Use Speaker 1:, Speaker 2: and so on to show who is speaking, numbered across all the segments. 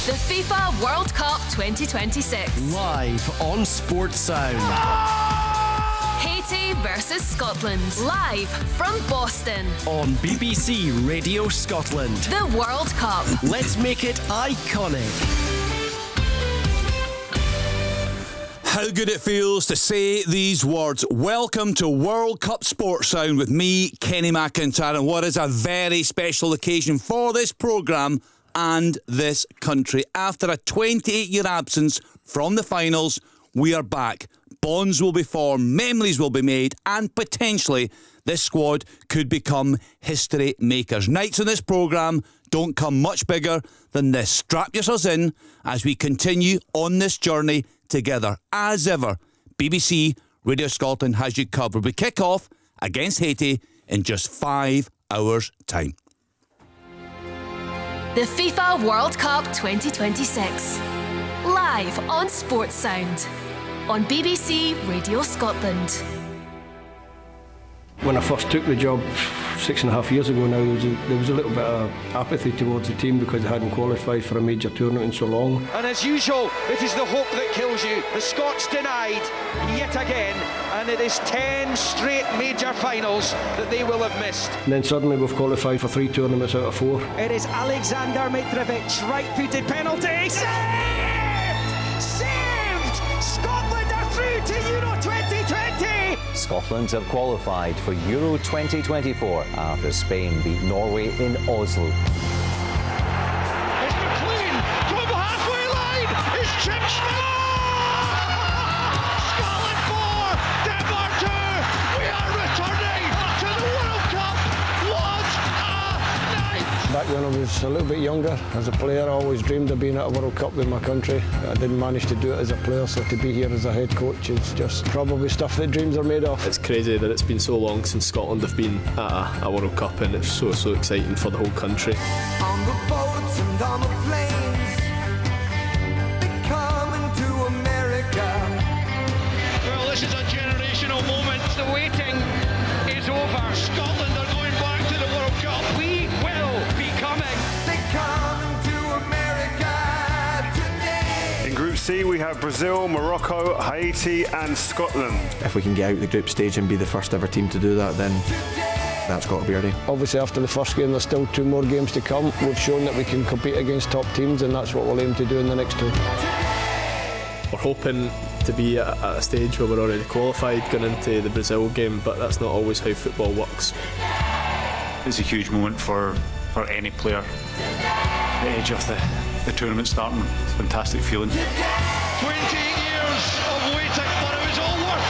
Speaker 1: The FIFA World Cup 2026.
Speaker 2: Live on Sports Sound.
Speaker 1: Haiti versus Scotland. Live from Boston.
Speaker 2: On BBC Radio Scotland.
Speaker 1: The World Cup.
Speaker 2: Let's make it iconic.
Speaker 3: How good it feels to say these words. Welcome to World Cup Sports Sound with me, Kenny McIntyre, and what is a very special occasion for this programme and this country. After a 28-year absence from the finals, we are back. Bonds will be formed, memories will be made, and potentially this squad could become history makers. Nights on this programme don't come much bigger than this. Strap yourselves in as we continue on this journey together. As ever, BBC Radio Scotland has you covered. We kick off against Haiti in just 5 hours' time.
Speaker 1: The FIFA World Cup 2026. Live on Sports Sound. On BBC Radio Scotland.
Speaker 4: When I first took the job 6.5 years ago now, there was a little bit of apathy towards the team because they hadn't qualified for a major tournament in so long.
Speaker 5: And as usual, it is the hope that kills you. The Scots denied yet again, and it is 10 straight major finals that they will have missed.
Speaker 4: And then suddenly we've qualified for 3 tournaments out of 4.
Speaker 5: It is Alexander Mitrovic, right-footed penalty. Saved! Saved! Scotland are through to Euro 2020!
Speaker 6: Scotland have qualified for Euro 2024 after Spain beat Norway in Oslo.
Speaker 7: It's McLean from the halfway line. It's chipped. Scotland 4, Denmark 2. We are returning to the World Cup. What a night!
Speaker 4: Back when I was a little bit younger, as a player, I always dreamed of being at a World Cup with my country. I didn't manage to do it as a player, so to be here as a head coach is just probably stuff that dreams are made of.
Speaker 8: It's crazy that it's been so long since Scotland have been at a World Cup, and it's so exciting for the whole country.
Speaker 9: On the boats and on the planes, they're coming to America.
Speaker 7: Well, this is a generational moment. The waiting is over. Scotland are going back to the World Cup. We will be coming.
Speaker 9: They're coming to America today.
Speaker 10: In Group C, we have Brazil, Morocco, Haiti and Scotland.
Speaker 11: If we can get out the group stage and be the first ever team to do that, then that's got to be our day.
Speaker 4: Obviously, after the first game, there's still 2 more games to come. We've shown that we can compete against top teams, and that's what we'll aim to do in the next 2.
Speaker 8: We're hoping to be at a stage where we're already qualified going into the Brazil game, but that's not always how football works.
Speaker 12: It's a huge moment for any player. The edge of the tournament starting, it's a fantastic feeling.
Speaker 7: 28 years of waiting, but it was all worth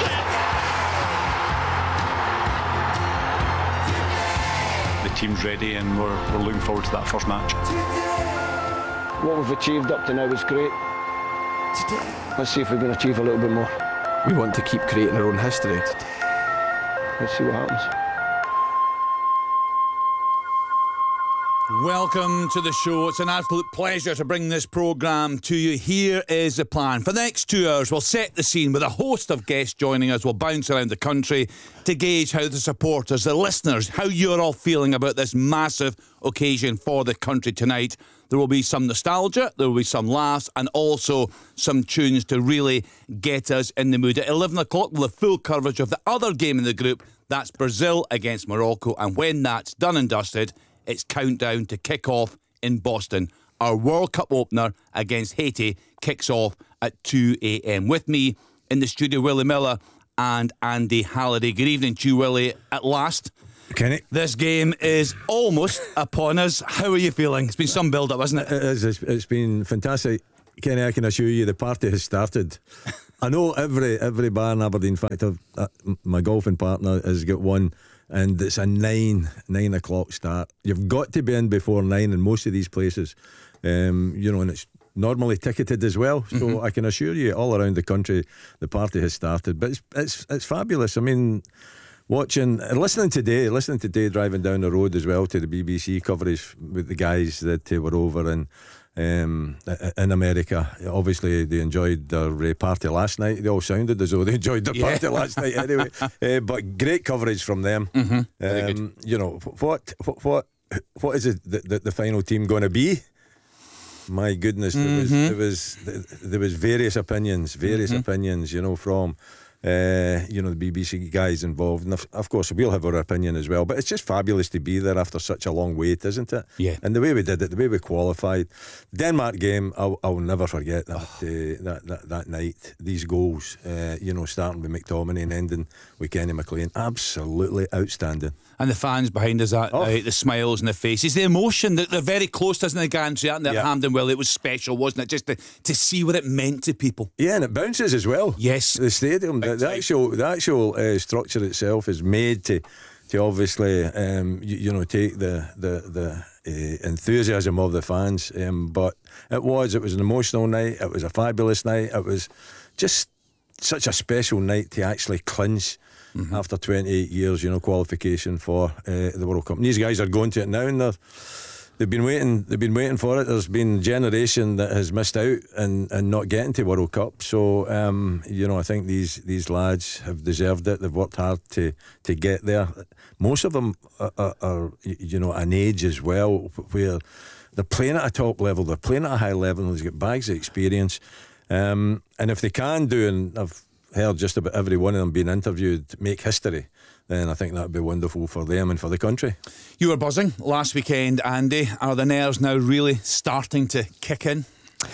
Speaker 7: it.
Speaker 12: The team's ready and we're looking forward to that first match.
Speaker 4: What we've achieved up to now is great. Let's see if we can achieve a little bit more.
Speaker 11: We want to keep creating our own history.
Speaker 4: Let's see what happens.
Speaker 3: Welcome to the show. It's an absolute pleasure to bring this programme to you. Here is the plan. For the next 2 hours, we'll set the scene with a host of guests joining us. We'll bounce around the country to gauge how the supporters, the listeners, how you're all feeling about this massive occasion for the country tonight. There will be some nostalgia, there will be some laughs, and also some tunes to really get us in the mood. At 11 o'clock, we'll have full coverage of the other game in the group. That's Brazil against Morocco. And when that's done and dusted, it's countdown to kick off in Boston. Our World Cup opener against Haiti kicks off at 2 a.m. With me in the studio, Willie Miller and Andy Halliday. Good evening to you, Willie, at last.
Speaker 13: Kenny.
Speaker 3: This game is almost upon us. How are you feeling? It's been some build-up, hasn't it?
Speaker 13: It's been fantastic. Kenny, I can assure you the party has started. I know every bar in Aberdeen, in fact, my golfing partner has got one, and it's a 9 o'clock start. You've got to be in before 9 in most of these places, and it's normally ticketed as well. So I can assure you, all around the country, the party has started. But it's fabulous. I mean, listening today, driving down the road as well to the BBC coverage with the guys that were over in America. Obviously they enjoyed their party last night. They all sounded as though they enjoyed their party last night anyway. But great coverage from them.
Speaker 3: Very good.
Speaker 13: What is it the final team going to be? my goodness, there was various opinions, you know, from you know, the BBC guys involved, and of course we'll have our opinion as well. But it's just fabulous to be there after such a long wait, isn't it?
Speaker 3: Yeah.
Speaker 13: And the way we did it, the way we qualified, Denmark game, I'll never forget that night. These goals, you know, starting with McTominay and ending with Kenny McLean, absolutely outstanding.
Speaker 3: And the fans behind us that night, the smiles and the faces, the emotion, they're very close to us in the gantry at Hampden. Well, it was special, wasn't it? Just to see what it meant to people.
Speaker 13: Yeah, and it bounces as well.
Speaker 3: Yes.
Speaker 13: The stadium, the actual structure itself is made to obviously you know, take the enthusiasm of the fans. But it was an emotional night. It was a fabulous night. It was just such a special night to actually clinch. After 28 years, you know, qualification for the World Cup. And these guys are going to it now, and they've been waiting for it. There's been a generation that has missed out and not getting to World Cup. So you know, I think these lads have deserved it. They've worked hard to get there. Most of them are you know, an age as well where they're playing at a top level. They're playing at a high level. They've got bags of experience. And if they can do, and I've heard just about every one of them being interviewed, make history, then I think that would be wonderful for them and for the country.
Speaker 3: You were buzzing last weekend, Andy. Are the nerves now really starting to kick in?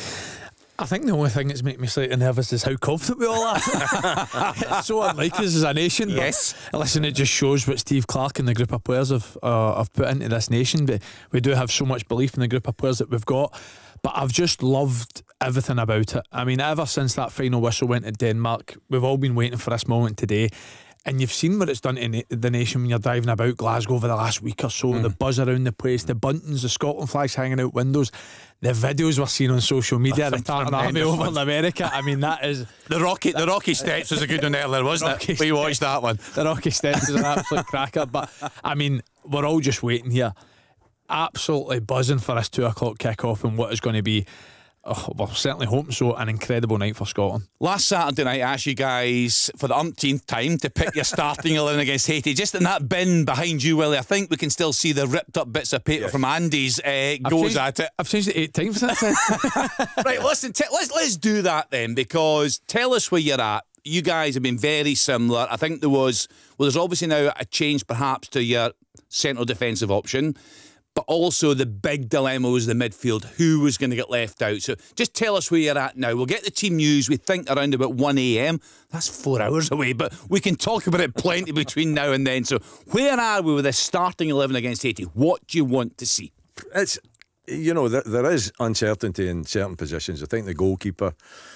Speaker 14: I think the only thing that's making me slightly nervous is how confident we all are. It's so unlike us as a nation.
Speaker 3: Yes.
Speaker 14: Listen, it just shows what Steve Clarke and the group of players have put into this nation. But we do have so much belief in the group of players that we've got. But I've just loved everything about it. I mean, ever since that final whistle went to Denmark, we've all been waiting for this moment today. And you've seen what it's done to the nation when you're driving about Glasgow over the last week or so. The buzz around the place, the buntons, the Scotland flags hanging out windows, the videos we're seeing on social media, the Tartan Army over in America. I mean, that is...
Speaker 3: The Rocky Steps was a good one earlier, wasn't it? We watched that one.
Speaker 14: The Rocky Steps is an absolute cracker. But, I mean, we're all just waiting here. Absolutely buzzing for this 2 o'clock kick-off and what is going to be, well, certainly hoping so, an incredible night for Scotland.
Speaker 3: Last Saturday night, I asked you guys for the umpteenth time to pick your starting 11 against Haiti. Just in that bin behind you, Willie, I think we can still see the ripped up bits of paper from Andy's goes at it.
Speaker 14: I've changed it 8 times since then.
Speaker 3: Right, listen, let's do that then, because tell us where you're at. You guys have been very similar. I think there's obviously now a change perhaps to your central defensive option. But also the big dilemma was the midfield. Who was going to get left out? So just tell us where you're at now. We'll get the team news, we think, around about 1 a.m. That's 4 hours away, but we can talk about it plenty between now and then. So where are we with this starting 11 against Haiti? What do you want to see?
Speaker 13: It's, you know, there is uncertainty in certain positions. I think the goalkeeper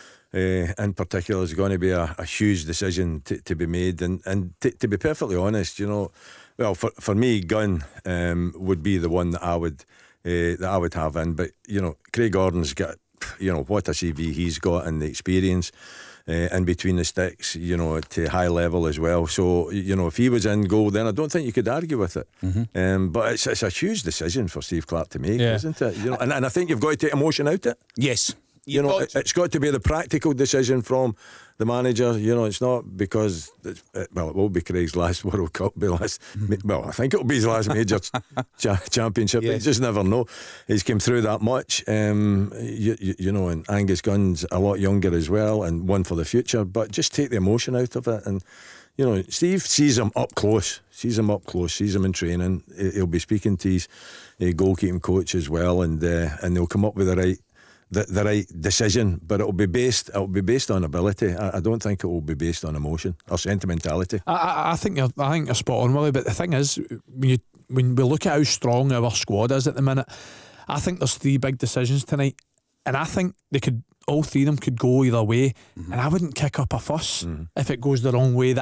Speaker 13: in particular is going to be a huge decision to be made. And to be perfectly honest, you know, well, for me, Gunn would be the one that I would have in. But you know, Craig Gordon's got, you know, what a CV he's got and the experience in between the sticks, you know, to high level as well. So you know, if he was in goal, then I don't think you could argue with it. But it's a huge decision for Steve Clarke to make, isn't it? You know, and I think you've got to take emotion out of it.
Speaker 3: Yes.
Speaker 13: You know, it's got to be the practical decision from the manager. You know, it's not because, it will be Craig's last World Cup, I think it'll be his last major championship. Yes. You just never know. He's come through that much. You know, and Angus Gunn's a lot younger as well, and one for the future. But just take the emotion out of it. And, you know, Steve sees him up close, sees him in training. He'll be speaking to his goalkeeping coach as well, and they'll come up with the right decision, but it'll be based on ability. I don't think it will be based on emotion or sentimentality.
Speaker 14: I think you're spot on, Willie. But the thing is, when we look at how strong our squad is at the minute, I think there's 3 big decisions tonight, and I think all 3 of them could go either way. And I wouldn't kick up a fuss if it goes the wrong way.